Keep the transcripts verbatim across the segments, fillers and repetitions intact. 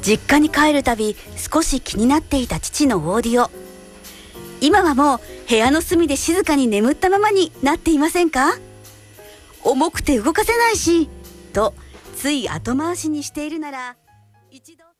実家に帰るたび少し気になっていた父のオーディオ。今はもう部屋の隅で静かに眠ったままになっていませんか？重くて動かせないしとつい後回しにしているなら一度。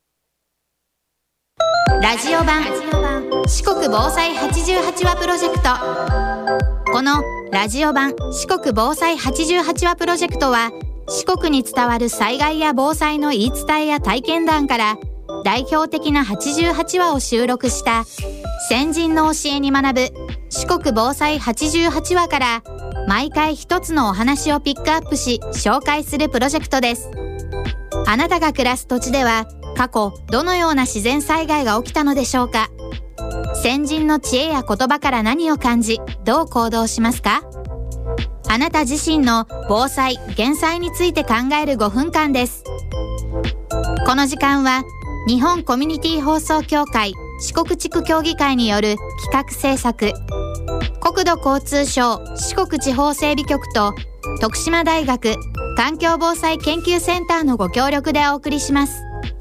ラジオ版四国防災はちじゅうはちわプロジェクト。このラジオ版四国防災はちじゅうはちわプロジェクトは、四国に伝わる災害や防災の言い伝えや体験談から代表的なはちじゅうはちわを収録した先人の教えに学ぶ四国防災はちじゅうはちわから毎回一つのお話をピックアップし紹介するプロジェクトです。あなたが暮らす土地では過去どのような自然災害が起きたのでしょうか？先人の知恵や言葉から何を感じ、どう行動しますか？あなた自身の防災・減災について考えるごふんかんです。この時間は日本コミュニティ放送協会四国地区協議会による企画制作、国土交通省四国地方整備局と徳島大学環境防災研究センターのご協力でお送りします。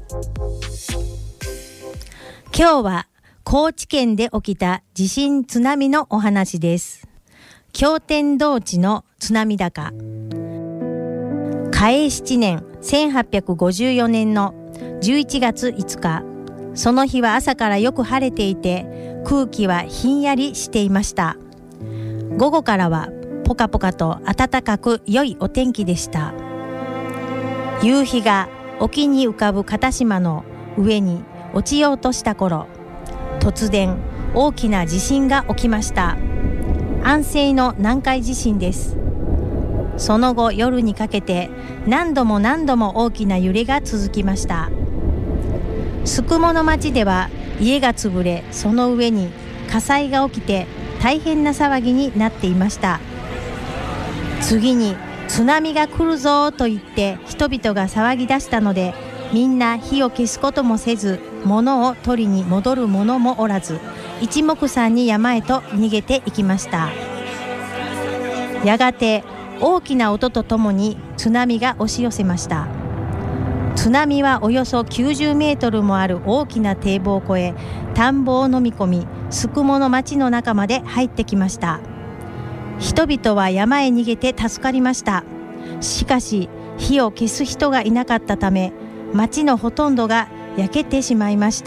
今日は高知県で起きた地震津波のお話です。京天童地の津波高。嘉永しちねんせんはっぴゃくごじゅうよねんのじゅういちがついつか、その日は朝からよく晴れていて空気はひんやりしていました。午後からはポカポカと暖かく良いお天気でした。夕日が沖に浮かぶ片島の上に落ちようとした頃、突然大きな地震が起きました。安政の南海地震です。その後夜にかけて何度も何度も大きな揺れが続きました。宿毛の町では家が潰れ、その上に火災が起きて大変な騒ぎになっていました。次に津波が来るぞと言って人々が騒ぎ出したので、みんな火を消すこともせず、物を取りに戻る者もおらず、一目散に山へと逃げていきました。やがて大きな音とともに津波が押し寄せました。津波はおよそきゅうじゅうメートルもある大きな堤防を越え、田んぼを飲み込み、宿毛の町の中まで入ってきました。人々は山へ逃げて助かりました。しかし火を消す人がいなかったため、町のほとんどが焼けてしまいました。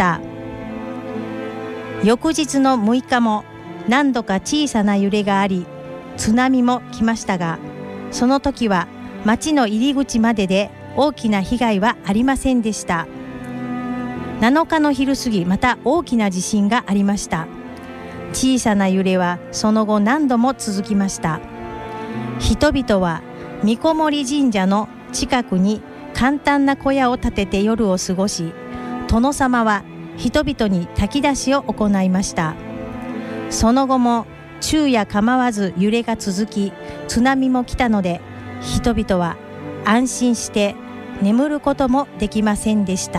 翌日のむいかも何度か小さな揺れがあり、津波も来ましたが、その時は町の入り口までで大きな被害はありませんでした。なのかの昼過ぎ、また大きな地震がありました。小さな揺れはその後何度も続きました。人々はみこもり神社の近くに簡単な小屋を建てて夜を過ごし、殿様は人々に炊き出しを行いました。その後も昼夜構わず揺れが続き、津波も来たので、人々は安心して眠ることもできませんでした。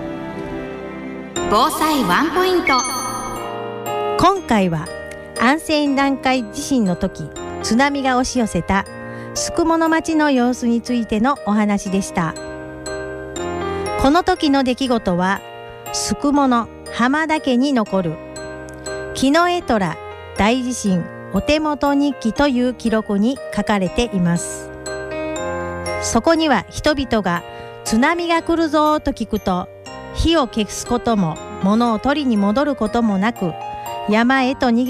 防災ワンポイント。 今回は安政南海地震の時、津波が押し寄せた宿毛の町の様子についてのお話でした。この時の出来事は宿毛の浜田家に残る木の絵虎大地震お手元日記という記録に書かれています。そこには人々が津波が来るぞと聞くと、火を消すことも物を取りに戻ることもなく、山へと逃げ